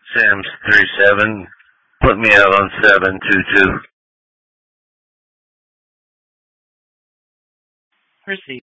Sam's 37. Put me out on 722. Proceed.